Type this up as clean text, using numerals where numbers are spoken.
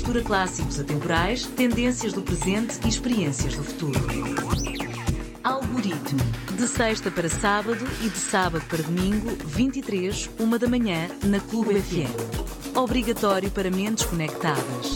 mistura clássicos atemporais, tendências do presente e experiências do futuro. Algoritmo. De sexta para sábado e de sábado para domingo, 23, 1 da manhã, na Clube FM. Obrigatório para mentes conectadas.